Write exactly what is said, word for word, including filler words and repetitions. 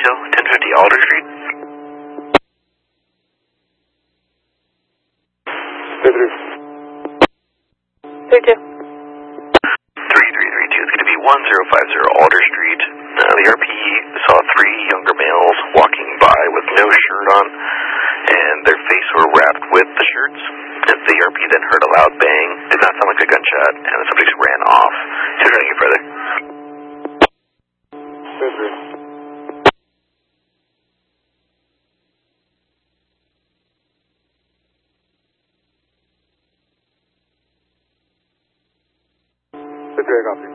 detail, ten fifty Alder Street. three two. three three three two is going to be one zero five zero Alder Street. Uh, the R P saw three younger males walking by with no shirt on, and their faces were wrapped with the shirts. And the R P then heard a loud bang. Did not sound like a gunshot, and the subjects ran off. Two trying to get further. Good day, copy.